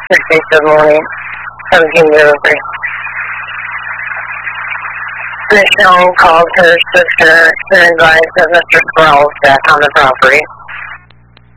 16th of the morning, 1703. Michelle called her sister and advised of Mr. Squirrel's death on the property.